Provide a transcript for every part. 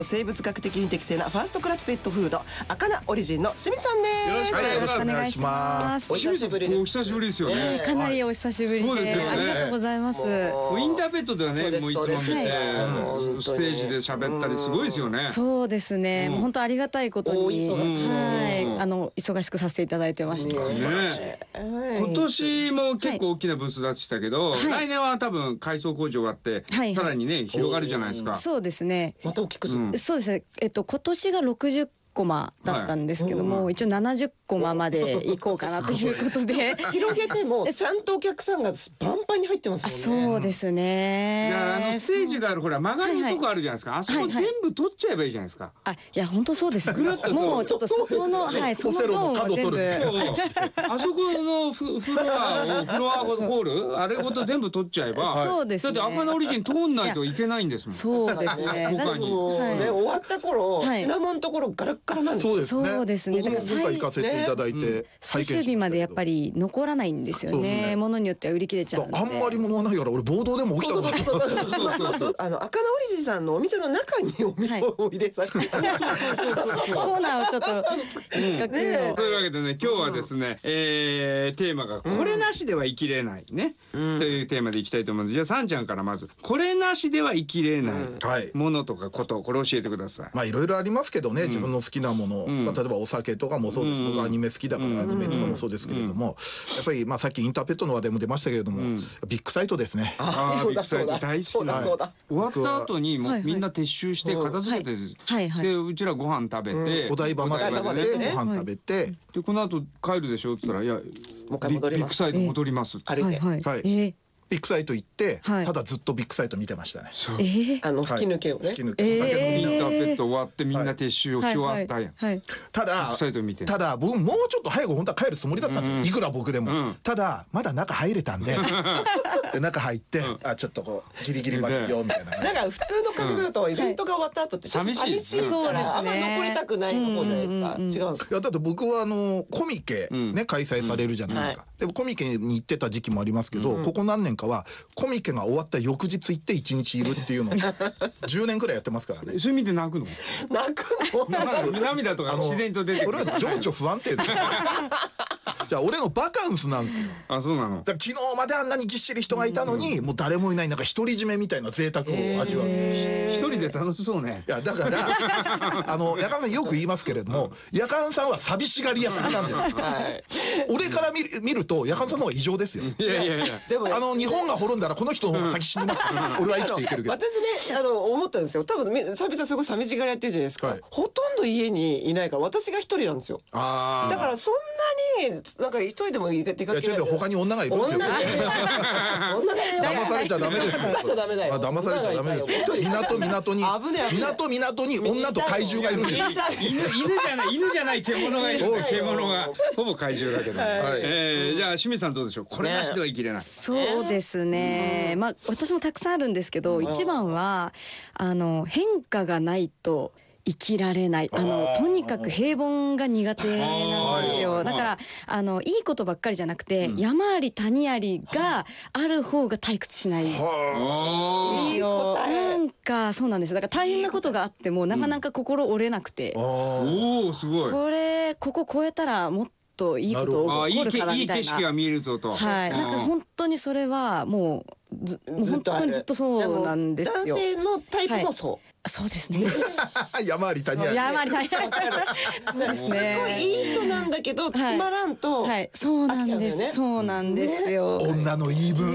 生物学的に適正なファーストクラスペットフードアカナオリジンの清水さんです。 よろしくお願いします。 お久しぶりです。 お久しぶりですよね。 かなりお久しぶりで、 そうですね。 ありがとうございます。 インターペットではね、もういつも見て、ステージで喋ったりすごいですよね。 そうですね。もう本当ありがたいことに、はい、忙しくさせていただいてました。 今年も結構大きなブースでしたけど、来年は多分改装工場があって、さらにね広がるじゃないですか。 そうですね。 また大きくする。 そうですね。今年が60コマだったんですけども、一応70コマまで行こうかなということで広げてもちゃんとお客さんがパンパンに入ってますもんね。 そうですね。 ステージがあるほら曲がりのとこあるじゃないですか。あそこ全部取っちゃえばいいじゃないですか。 いや本当そうです。もうちょっとそこのそのゾーンは全部あそこのフロアホールあれごと全部取っちゃえば。 そうですね。 だってアカナオリジン通んないといけないんですもん。 そうですね。 他に終わった頃シナモンのところガラッガラなんです。 そうですね。 僕も今回行かせていただいて最終日までやっぱり残らないんですよね。ものによっては売り切れちゃうので。 あんまり物はないから俺暴動でも起きたことない。 アカナオリジンさんのお店の中にお店を入れさせてコーナーをちょっと一角というわけでね今日はですねテーマがこれなしでは生きれないねというテーマでいきたいと思うんです。じゃあさんちゃんからまずこれなしでは生きれないものとかことこれ教えてください。 まあいろいろありますけどね、自分の好きなもの、例えばお酒とかもそうです。僕はアニメ好きだからアニメとかもそうですけれども、やっぱりさっきインターペットの話題も出ましたけれども、ビッグサイトですね。 ビッグサイト大好きな。終わった後にもうみんな撤収して片付けてでうちらご飯食べてお台場までご飯食べてでこの後帰るでしょって言ったらいやビッグサイト戻りますって。 ビッグサイト行ってただずっとビッグサイト見てましたね。 吹き抜けをね。 インターペット終わってみんな撤収をし終わったやん。 ただ僕もうちょっと早く本当は帰るつもりだったんですよ。いくら僕でも。ただまだ中入れたんで中入ってちょっとこうギリギリまでよみたいな。 なんか普通の感覚だとイベントが終わった後ってちょっと寂しいからあんま残りたくない方じゃないですか。違う。 いやだって僕はコミケね開催されるじゃないですか。でもコミケに行ってた時期もありますけど、ここ何年かはコミケが終わった翌日行って1日いるっていうのを10年くらいやってますからね。 それ見て泣くの？ 泣くの？ 涙とか自然と出てくる。 それは情緒不安定ですよ。じゃあ俺のバカンスなんですよ。 あ、そうなの。 だから昨日まであんなにぎっしり人がいたのにもう誰もいないなんか独り占めみたいな贅沢を味わう。 一人で楽しそうね。 いやだから夜間さんよく言いますけれども、夜間さんは寂しがり屋すぎなんです。俺から見ると夜間さんの方が異常ですよ。 いやいやいや。 でも日本が滅んだらこの人の方が先死にます。俺は生きていけるけど。 私ね思ったんですよ。多分サビさんすごい寂しがり屋って言うじゃないですか。ほとんど家にいないから私が一人なんですよ。だからそんなになんか一人でも出かけない。 他に女がいるんですよ。騙されちゃダメですよ。騙されちゃダメだよ。騙されちゃダメですよ。港に女と怪獣がいるんですよ。 犬じゃない獣がいる。獣がほぼ怪獣だけど。じゃあ清水さんどうでしょう。これなしでは生きれない。 そうですね。まあ私もたくさんあるんですけど、一番は変化がないと生きられない。とにかく平凡が苦手なんですよ。だからいいことばっかりじゃなくて、山あり谷ありがある方が退屈しない。いい答え。 なんかそうなんです。だから大変なことがあってもなかなか心折れなくて。 おおすごい。 ここ超えたらもっといいこと起こるからみたいな。 いい景色が見えるぞと。 はい。なんか本当にそれはもう本当にずっとそうなんですよ。 男性のタイプもそう。 そうですね。 山あり谷あり。 山あり谷あり。そうですね。 すごいいい人なんだけどつまらんと。 はい。そうなんです。そうなんですよ。 女の言い分。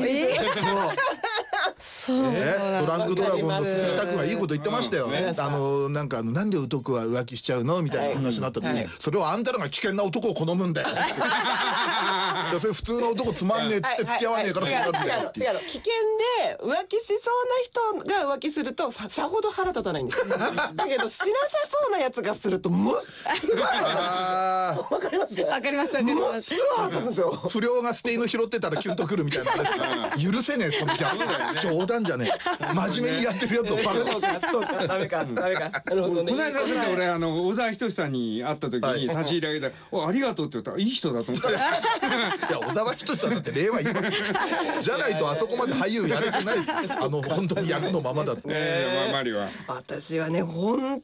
そう。 トランクドラゴンの鈴木拓がいいこと言ってましたよ。なんかなんで男は浮気しちゃうのみたいな話になった時に、それはあんたらが危険な男を好むんだよ。それ普通の男つまんねえっつって付き合わねえからそうなるんだよ。 違う。危険で浮気しそうな人が浮気するとさほど腹立たないんですよ。だけどしなさそうなやつがするともうすごいわかります。 わかります。 もうすごい腹立つんですよ。 不良が捨て犬拾ってたらキュンとくるみたいな許せねえそのギャグ。冗談じゃねえ。真面目にやってるやつをバカ。 そうかダメか。なるほどね。 この間俺小沢仁志さんに会った時に差し入れあげたらありがとうって言ったらいい人だと思った。いや小沢仁志さんだって令和今じゃないとあそこまで俳優やれてないです。本当に役のままだって。 マリは私はね本